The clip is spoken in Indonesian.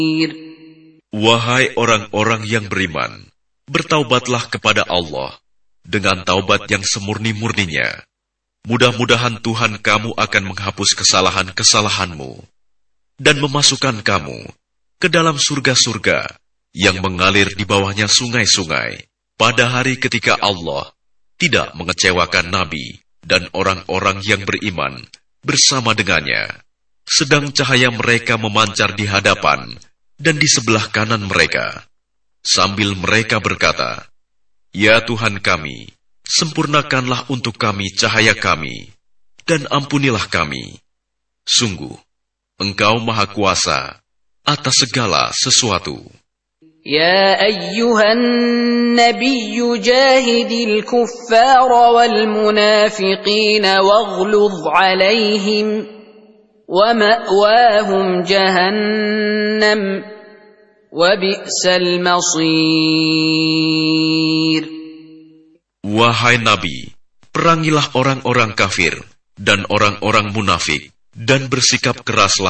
Wahai orang-orang yang beriman, bertaubatlah kepada Allah dengan taubat yang semurni-murninya. Mudah-mudahan Tuhan kamu akan menghapus kesalahan-kesalahanmu dan memasukkan kamu ke dalam surga-surga yang mengalir di bawahnya sungai-sungai pada hari ketika Allah tidak mengecewakan Nabi dan orang-orang yang beriman bersama dengannya, sedang cahaya mereka memancar di hadapan dan di sebelah kanan mereka, sambil mereka berkata, "Ya Tuhan kami, sempurnakanlah untuk kami cahaya kami, dan ampunilah kami. Sungguh, Engkau Maha Kuasa atas segala sesuatu." يا أيها النبي جاهد الكفار والمنافقين واغلظ عليهم ومأواهم جهنم وبئس المصير. Wahai Nabi, perangilah orang-orang kafir dan orang-orang munafik, dan bersikap keraslah